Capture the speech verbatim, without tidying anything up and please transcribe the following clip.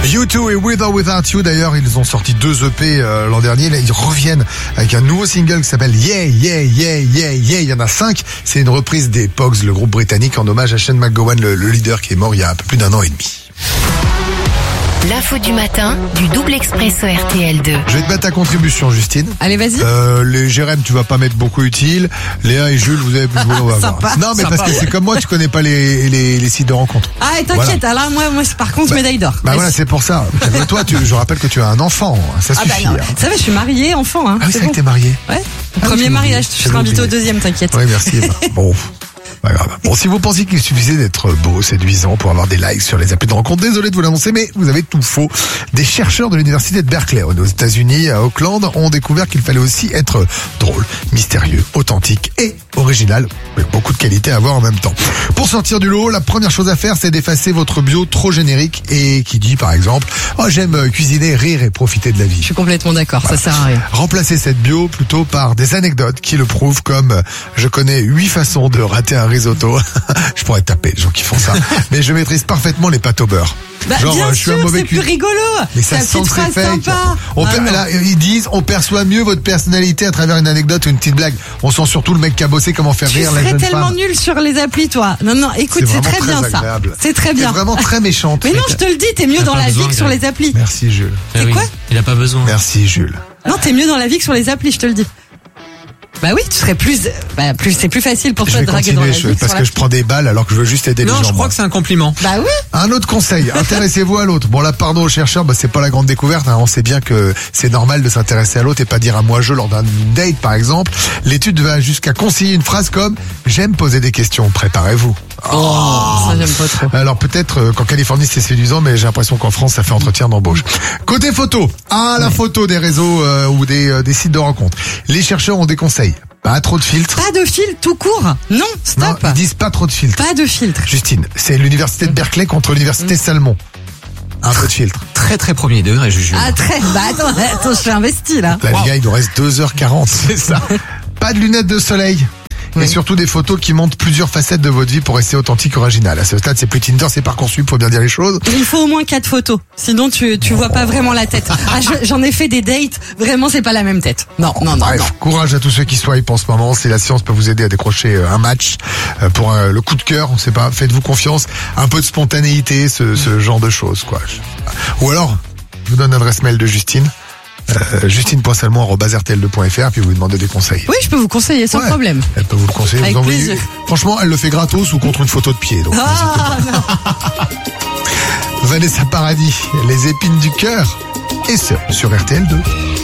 U deux et With or Without You, d'ailleurs, ils ont sorti deux E P euh, l'an dernier. Là, ils reviennent avec un nouveau single qui s'appelle Yeah, Yeah, Yeah, Yeah, Yeah. Il y en a cinq. C'est une reprise des Pogs, le groupe britannique, en hommage à Shane McGowan, le, le leader qui est mort il y a un peu plus d'un an et demi. L'info du matin du Double Expresso R T L deux. Je vais te mettre ta contribution, Justine. Allez, vas-y. Euh, les Jérém, tu vas pas mettre beaucoup utile. Léa et Jules, vous avez plus on va voir. Non, mais Sympa, parce que ouais. c'est comme moi, tu connais pas les, les, les sites de rencontres. Ah, et t'inquiète, alors moi, moi, c'est par contre, Bah, médaille d'or. Bah Vas-y. voilà, c'est pour ça. Mais toi, tu, je rappelle que tu as un enfant. Ça Ah bah suffit. non. hein. Ça va, je suis mariée, enfant, hein. Ah oui, c'est c'est vrai bon. que t'es marié. Ouais. Ah, Premier j'avais mariage, oublié. tu seras J'avais invité au oublié. deuxième, t'inquiète. Oui, merci. Eva. Bon. Pas grave. Bon, si vous pensiez qu'il suffisait d'être beau, séduisant pour avoir des likes sur les applis de rencontre, désolé de vous l'annoncer, mais vous avez tout faux. Des chercheurs de l'université de Berkeley, aux États-Unis, à Auckland, ont découvert qu'il fallait aussi être drôle, mystérieux, authentique et original, avec beaucoup de qualités à avoir en même temps. Pour sortir du lot, la première chose à faire, c'est d'effacer votre bio trop générique et qui dit, par exemple, oh, j'aime cuisiner, rire et profiter de la Je vie. suis complètement d'accord, ça sert à rien. Remplacez cette bio plutôt par des anecdotes qui le prouvent, comme euh, je connais huit façons de rater un risotto. Je pourrais taper les gens qui font ça, mais je maîtrise parfaitement les pâtes au beurre. Bah, Genre, bien euh, je suis sûr, un mauvais c'est plus cuit- rigolo. Mais ça C'est la sent petite très phrase fake. sympa. On Ah per- non. là, ils disent, on perçoit mieux votre personnalité à travers une anecdote ou une petite blague. On sent surtout le mec qui a bossé comment faire Tu rire la serais jeune tellement femme. nul sur les applis, toi. Non, non, écoute, c'est vraiment très bien ça. agréable. C'est très T'es bien. vraiment très méchante. Mais non, je te le dis, t'es mieux T'as dans pas la vie besoin, que sur Greg. les applis. Merci Jules. C'est quoi Il a pas besoin. Merci Jules. Non, t'es mieux dans la vie que sur les applis, je te le dis. Bah oui, tu serais plus, bah plus, c'est plus facile pour Je toi vais de draguer dans continuer la je- vie que parce sur que la... je prends des balles alors que je veux juste aider les Non, gens. je crois moi. que c'est un compliment. Bah oui. Un autre conseil, intéressez-vous à l'autre. Bon là, pardon aux chercheurs, bah, c'est pas la grande découverte. Hein. On sait bien que c'est normal de s'intéresser à l'autre et pas dire à moi je lors d'un date par exemple. L'étude va jusqu'à conseiller une phrase comme « J'aime poser des questions, préparez-vous ». Oh, ça j'aime pas trop. Alors peut-être euh, qu'en Californie c'est séduisant, mais j'ai l'impression qu'en France ça fait entretien d'embauche. Côté photo, ah la photo des réseaux euh, ou des, euh, des sites de rencontres. Les chercheurs ont des conseils. Pas trop de filtres. Pas de filtre tout court. Non, Non, stop. ils disent pas trop de filtres. Pas de filtre. Justine, c'est l'université de Berkeley contre l'université Salmon. Un peu de filtre. Très très premier degré, Juju. Ah très. Bah attends, attends, je suis investi là. Là, les gars, il nous reste deux heures quarante. C'est ça. Pas de lunettes de soleil. Oui. Et surtout des photos qui montrent plusieurs facettes de votre vie pour rester authentique, original. À ce stade, c'est plus Tinder, c'est Parcoursup, faut bien dire les choses. Il faut au moins quatre photos. Sinon tu tu vois pas vraiment la tête. Ah, je- j'en ai fait des dates. Vraiment, c'est pas la même tête. Non, non, non, Bref, non. courage à tous ceux qui swipent en ce moment. Si la science peut vous aider à décrocher euh, un match euh, pour euh, le coup de cœur, on sait pas. Faites-vous confiance. Un peu de spontanéité, ce, ce genre de choses, quoi. Ou alors, je vous donne l'adresse mail de Justine. Euh, justine point salmon arobase r t l deux point f r, puis vous lui demandez des conseils. Oui, je peux vous conseiller sans Ouais. problème. Elle peut vous le conseiller. Avec Vous envoyez- plaisir. Franchement, elle le fait gratos ou contre une photo de pied. Donc, Ah non. Vanessa Paradis, les épines du cœur, et ce, sur R T L deux.